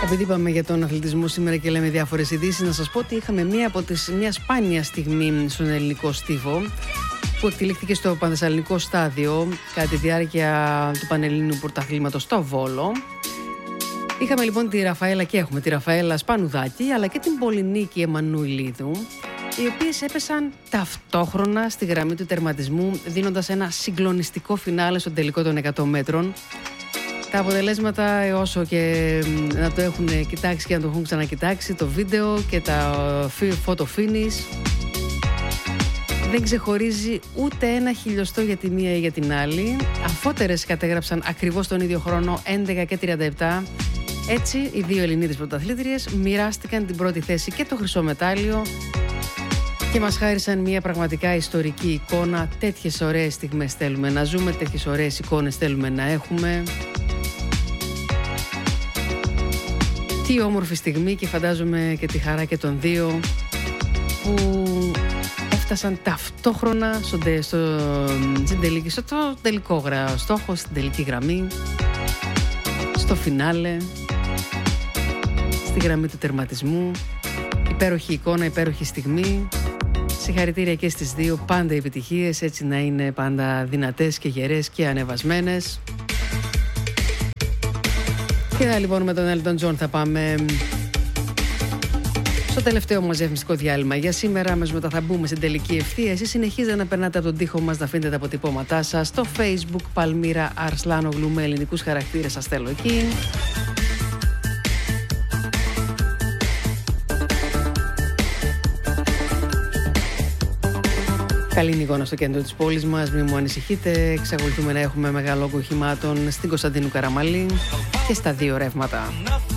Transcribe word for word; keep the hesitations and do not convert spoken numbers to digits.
Επειδή είπαμε για τον αθλητισμό σήμερα και λέμε διάφορες ειδήσεις, να σας πω ότι είχαμε μία από τις, μια σπάνια στιγμή στον ελληνικό στίβο που εκτελήχθηκε στο Πανθεσσαλινικό στάδιο κατά τη διάρκεια του Πανελλήνιου Πρωταθλήματος στο Βόλο. Είχαμε λοιπόν τη Ραφαέλα και έχουμε τη Ραφαέλα Σπανουδάκη αλλά και την Πολυνίκη Εμμανουηλίδου, οι οποίες έπεσαν ταυτόχρονα στη γραμμή του τερματισμού, δίνοντας ένα συγκλονιστικό φινάλε στον τελικό των εκατό μέτρων. Τα αποτελέσματα, όσο και να το έχουν κοιτάξει και να το έχουν ξανακοιτάξει, το βίντεο και τα photo finish, δεν ξεχωρίζει ούτε ένα χιλιοστό για τη μία ή για την άλλη. Αφότερες κατέγραψαν ακριβώς τον ίδιο χρόνο, έντεκα και τριάντα επτά. Έτσι, οι δύο Ελληνίδες πρωταθλήτριες μοιράστηκαν την πρώτη θέση και το χρυσό μετάλλιο και μας χάρισαν μια πραγματικά ιστορική εικόνα. Τέτοιες ωραίες στιγμές θέλουμε να ζούμε, τέτοιες ωραίες εικόνες θέλουμε να έχουμε. Τι όμορφη στιγμή, και φαντάζομαι και τη χαρά και των δύο που έφτασαν ταυτόχρονα στο, στο, στην τελική, στο το τελικό γρα, στόχο, στην τελική γραμμή, στο φινάλε, στη γραμμή του τερματισμού. Υπέροχη εικόνα, υπέροχη στιγμή. Συγχαρητήρια και στις δύο, πάντα επιτυχίες, έτσι να είναι πάντα δυνατές και γερές και ανεβασμένες. Και να, λοιπόν, με τον Έλτον Τζον θα πάμε στο τελευταίο μας διαφημιστικό διάλειμμα για σήμερα. Μας μετά θα μπούμε στην τελική ευθεία. Εσείς συνεχίζετε να περνάτε από τον τοίχο μας, να αφήνετε τα αποτυπώματά σας στο Facebook Παλμύρα Αρσλάνογλου με ελληνικούς χαρακτήρες, σας θέλω εκεί. Καλή είναι η εικόνα στο κέντρο της πόλης μας, μην μου ανησυχείτε. Εξακολουθούμε να έχουμε μεγάλο όγκο οχημάτων στην Κωνσταντίνου Καραμαλή και στα δύο ρεύματα.